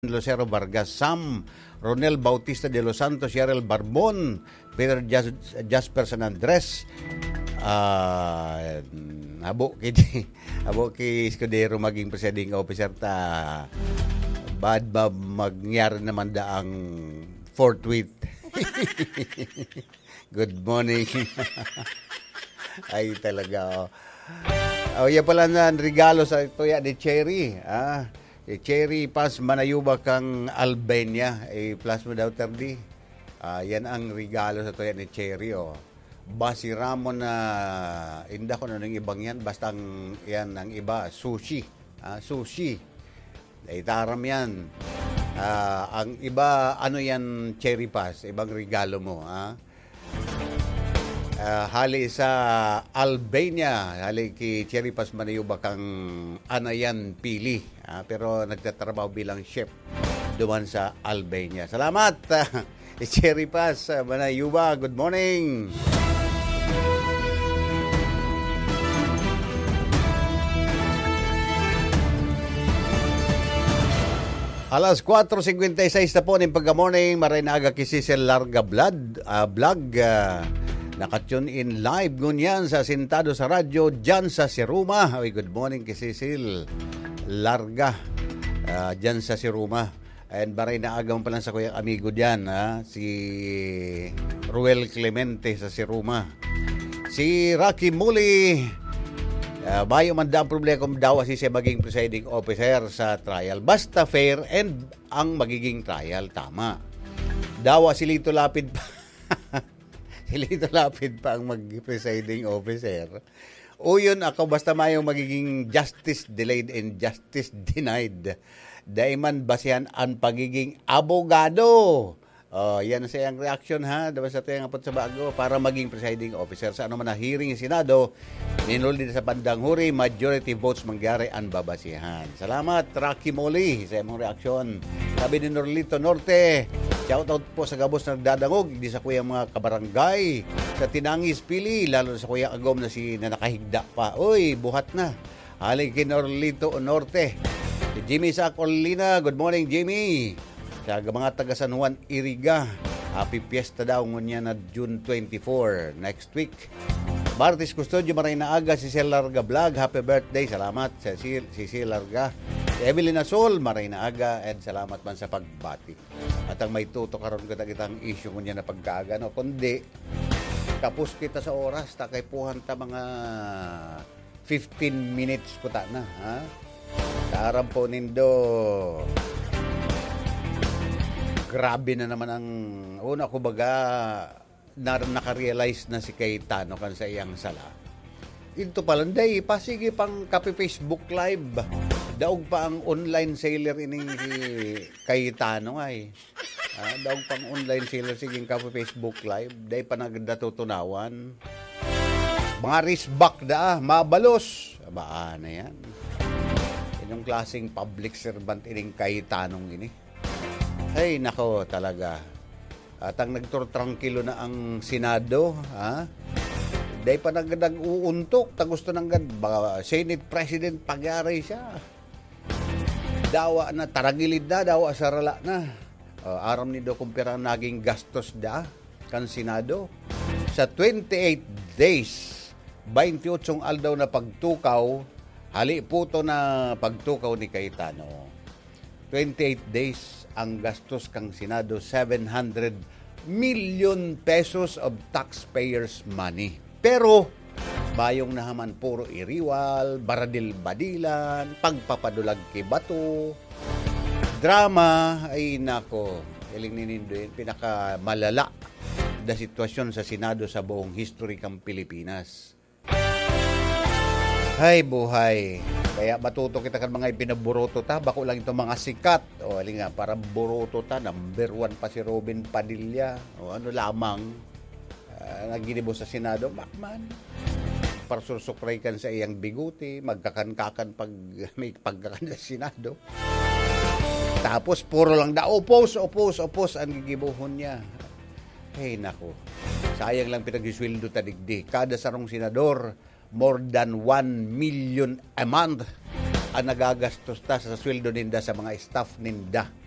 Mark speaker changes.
Speaker 1: Lucero Vargas, Sam Ronel Bautista de Los Santos, Yarel Barbon, Peter Jasper San Andres, habo ki Escudero maging presiding officer ta bad ba magyari naman daang forthwith. Good morning. Ay talaga. Yan pala na regalo sa tuya ni Cherry. Cherry pas manayuba kang Albania. Plus mo daw tardi. Yan ang regalo sa tuya ni Cherry. Basi Ramon na inda ko na ng ibang yan. Basta yan ang iba. Sushi. Sushi. Taram yan. Ang iba, ano yan, Cherry Pass? Ibang regalo mo. Hali sa Albania, hali ki Cherry Pass manayuba kang Anayan Pili. Pero nagtatrabaho bilang chef duman sa Albania. Salamat, Cherry Pass manayuba. Good morning. Alas 4:56 na po ng pagka-morning. Maray na aga kisisel Larga Vlog. Nakatune in live ngunyan sa Sintado sa radyo dyan sa Siruma. Good morning kisisel Larga dyan sa Siruma. And maray na aga mo pa lang sa kuyang amigo dyan. Si Ruel Clemente sa Siruma. Si Rocky Muli. Bayo man daw problema kung daw siya maging presiding officer sa trial. Basta fair and ang magiging trial. Tama. Dawa si Lito Lapid pa. Si Lito Lapid pa ang mag-presiding officer. O yun ako basta mayong magiging justice delayed and justice denied. Daiman basihan ang pagiging abogado. Yan sa iyang reaction Dapat sa tuyang apot sa bago para maging presiding officer sa man na hearing Senado. Ninuldi sa bandang huri, majority votes mangyari ang babasihan. Salamat, Rocky Moli, sa iyong reaksyon. Sabi ni Norlito Norte, shoutout po sa gabos na nagdadangog, di sa kuyang mga kabarangay, sa Tinangis Pili, lalo sa kuyang agom na si na nakahigda pa. Uy, buhat na. Haling kay Norlito Norte. Si Jimmy Sac Orlina, good morning, Jimmy. Sa mga taga San Juan Iriga, happy fiesta daw ngunya na June 24 next week. Martis Custodio, maray na aga, si Cel Larga Vlog, happy birthday, salamat sa si Cel Larga. Evelyn Asol, maray na aga, and salamat man sa pagbati. At ang may tuto karon kita kitang issue ngunya na pagkaaga, no? Kundi, kapos kita sa oras, takay puhan ta mga 15 minutes ko ta na, Karam po nindo. Grabe na naman ang una ko baga nakarealize na si Cayetano kan sa iyang sala. Ito pala, day, pasige pang kape Facebook Live. Daog pa ang online seller ining Cayetano ay. Daog pang online seller siging kape Facebook Live. Day pa nagdatutunawan. Mga risbak mabalos. Baan na yan. Inyong klaseng public servant ining Cayetanong ini. Ay, nako talaga. At ang nagturtrangkilo na ang Senado, Day pa nag-uuntok, gusto ng Senate President pagyari siya. Dawa na, taragilid na, dawa sarala na. Aram ni do kumpira naging gastos kan Senado. Sa 28 days, 28 aldaw na pagtukaw, hali puto na pagtukaw ni Cayetano. 28 days ang gastos kang Senado, 700 million pesos of taxpayers' money. Pero, bayong nahaman puro iriwal, baradil-badilan, pagpapadulag kay bato, drama, ay nako, iling ninindoyin, pinakamalala na sitwasyon sa Senado sa buong history kang Pilipinas. Hay buhay. Kaya matuto kita kan mga ipinaburoto ta. Bako lang ito mga sikat. Alin nga, para buroto ta. Number 1 pa si Robin Padilla. Ano lamang. Naginibo sa Senado. Bakman. Para sursukray kan sa iyang biguti. Magkakankakan pag may pagkakan sa Senado. Tapos puro lang oppose ang gigibuhon niya. Hey nako. Sayang lang pinag-isweldo ta digdi. Kada sarong senador, more than 1 million a month ang nagagastos ta sa sweldo ninda sa mga staff ninda.